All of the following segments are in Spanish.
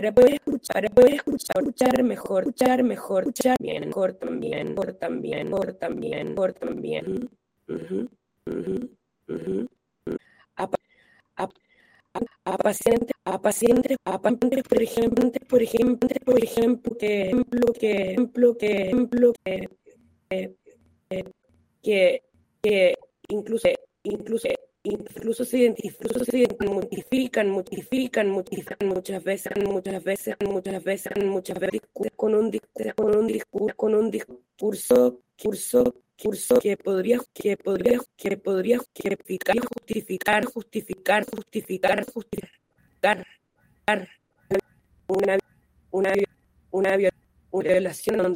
escuchar mejor, escuchar bien, mejor también. Ujú, ujú, ujú. A pacientes, por ejemplo, que incluso, incluso, incluso se identifican muchas veces con un discurso que podría justificar una una una violación de un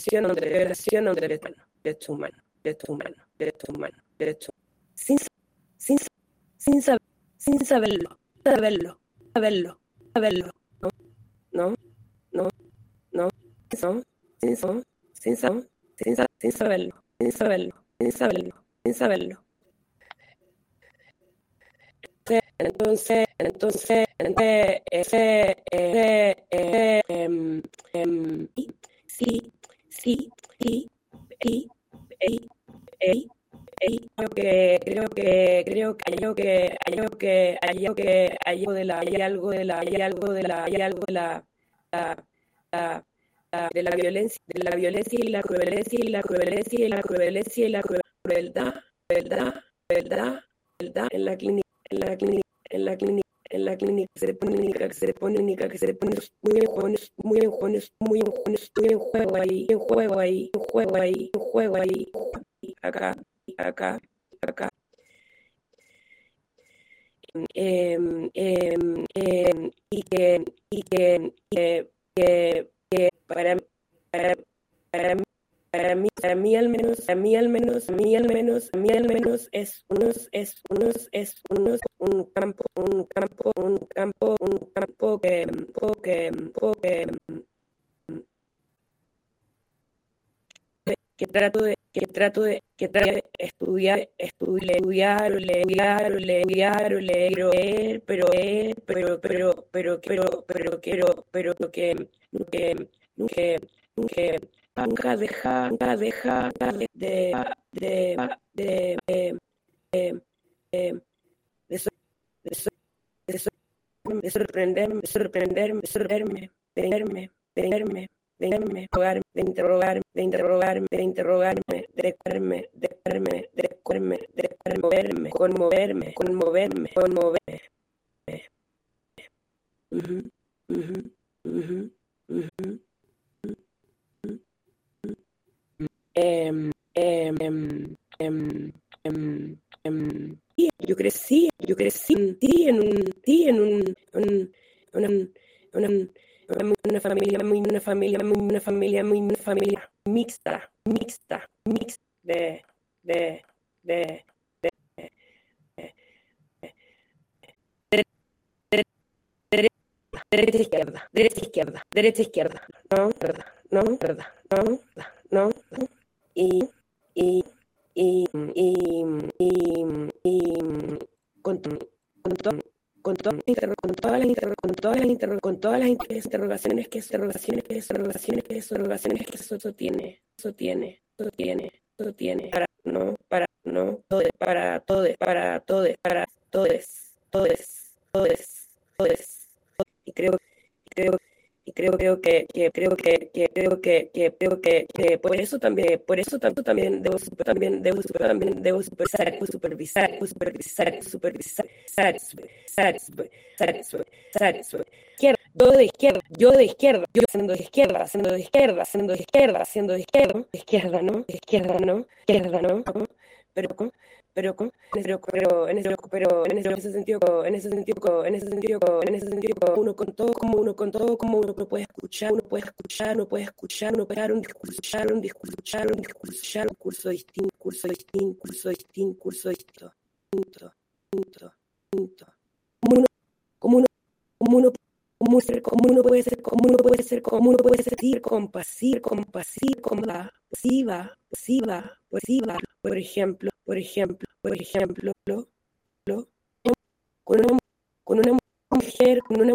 derecho humano, sin sin sin saber, saberlo, no, no, no, no, sin saberlo, sin saberlo. Entonces, sí, sí, sí, sí, hay violencia y la crueldad, en la clínica, que se le pone muy en juego ahí, acá, acá, acá. Y que para mí al menos es un campo que trato de estudiar, leer, pero que nunca deja de, de, de sorprenderme, de interrogarme, conmoverme. Ujú, ujú, ujú, ujú. Em, em, em, em, yo crecí en una familia mixta de, de, de, derecha, izquierda, no, verdad, no, y, y, y, y, y con, con, to- con todas las interrogaciones que eso tiene, y creo que por eso también debo supervisar yo haciendo de izquierda, ¿no? Pero, en ese sentido, como uno puede escuchar, uno puede dar un discurso, un curso distinto, distinto. Como uno, como uno, como uno puede ser compasiva, por ejemplo, con una mujer